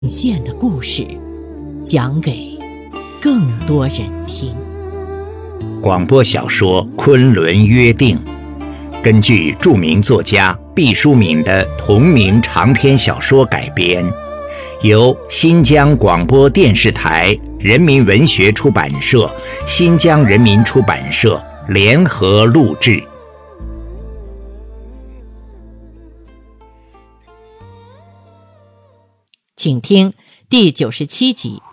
现的故事，讲给更多人听。 广播小说《昆仑约定》，根据著名作家毕淑敏的同名长篇小说改编，由新疆广播电视台人民文学出版社、新疆人民出版社联合录制。 请听第97集。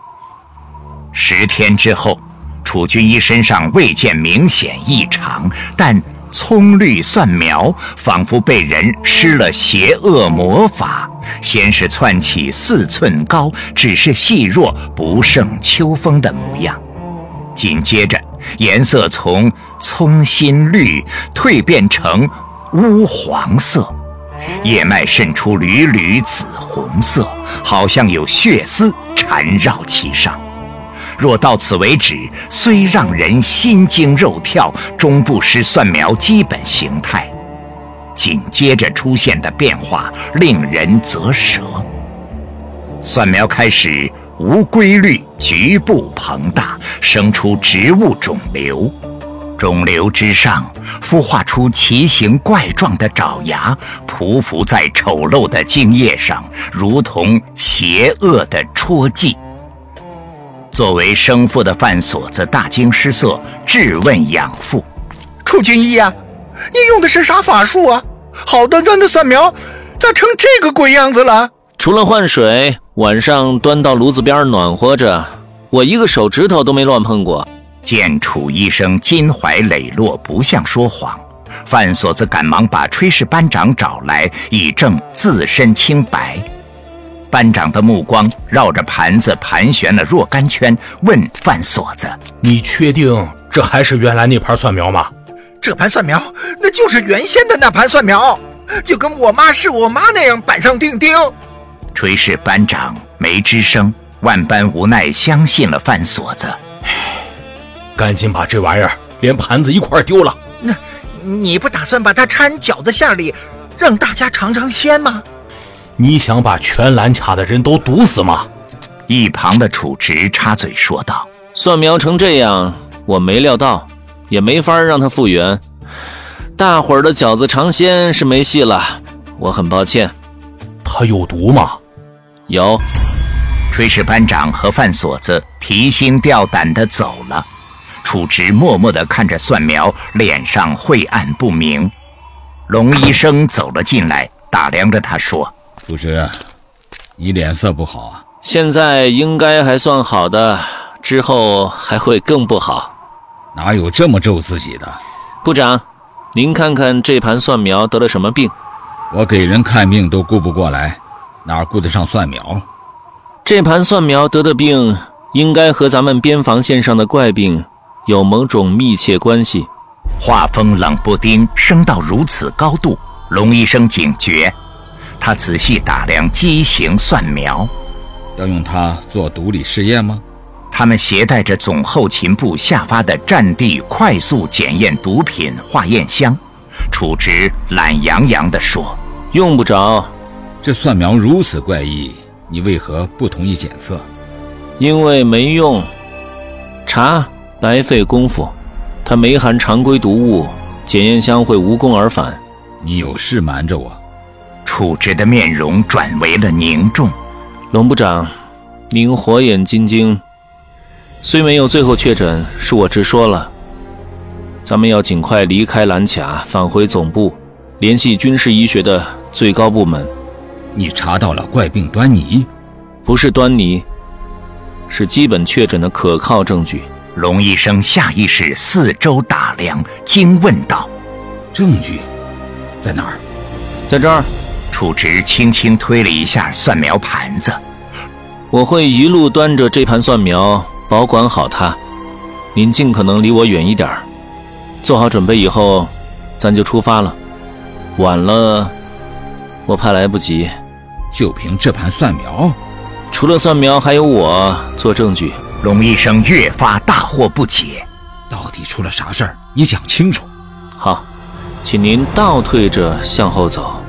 10天之后，楚军一身上未见明显异常，但葱绿蒜苗仿佛被人施了邪恶魔法，先是窜起4寸高，只是细弱不胜秋风的模样，紧接着颜色从葱心绿蜕变成乌黄色，叶脉渗出缕缕紫红色，好像有血丝缠绕其上。若到此为止，虽让人心惊肉跳，终不失蒜苗基本形态。紧接着出现的变化令人啧舌，蒜苗开始无规律局部膨大，生出植物肿瘤，肿瘤之上孵化出奇形怪状的爪牙，匍匐在丑陋的茎叶上，如同邪恶的戳记。作为生父的范锁子大惊失色，质问养父： 楚军医啊，你用的是啥法术啊？好端端的蒜苗咋成这个鬼样子了？ 除了换水，晚上端到炉子边暖和着，我一个手指头都没乱碰过。 见楚医生襟怀磊落，不像说谎，范锁子赶忙把炊事班长找来，以证自身清白。班长的目光绕着盘子盘旋了若干圈，问范锁子： 你确定这还是原来那盘蒜苗吗？ 这盘蒜苗那就是原先的那盘蒜苗，就跟我妈是我妈那样板上钉钉。 炊事班长没吱声，万般无奈相信了范锁子。 赶紧把这玩意儿连盘子一块丢了。 那你不打算把它掺饺子馅里，让大家尝尝鲜吗？ 你想把全兰卡的人都毒死吗？ 一旁的楚直插嘴说道： 蒜苗成这样，我没料到，也没法让它复原。大伙儿的饺子尝鲜是没戏了，我很抱歉。 它有毒吗？ 有。 炊事班长和范锁子提心吊胆地走了，楚直默默地看着蒜苗，脸上晦暗不明。龙医生走了进来，打量着他说： 楚直，你脸色不好啊？ 现在应该还算好的，之后还会更不好。 哪有这么咒自己的？ 部长，您看看这盘蒜苗得了什么病？ 我给人看病都顾不过来，哪顾得上蒜苗？ 这盘蒜苗得的病应该和咱们边防线上的怪病有某种密切关系。 话锋冷不丁，升到如此高度，龙医生警觉。他仔细打量畸形蒜苗。 要用它做毒理试验吗？ 他们携带着总后勤部下发的战地快速检验毒品化验箱。楚直懒洋洋地说： 用不着。 这蒜苗如此怪异，你为何不同意检测？ 因为没用，查白费功夫，它没含常规毒物，检验箱会无功而返。 你有事瞒着我？ 楚直的面容转为了凝重。 龙部长，您火眼金睛，虽没有最后确诊，是我直说了。咱们要尽快离开兰卡，返回总部，联系军事医学的最高部门。 你查到了怪病端倪？ 不是端倪，是基本确诊的可靠证据。 龙医生下意识四周打量，惊问道： 证据在哪儿？ 在这儿。 楚直轻轻推了一下蒜苗盘子。 我会一路端着这盘蒜苗，保管好它。您尽可能离我远一点，做好准备以后，咱就出发了。晚了，我怕来不及。 就凭这盘蒜苗？ 除了蒜苗，还有我做证据。 龙医生越发大惑不解， 到底出了啥事儿？你讲清楚。 好，请您倒退着向后走，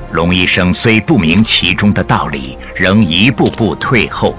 龙医生虽不明其中的道理，仍一步步退后，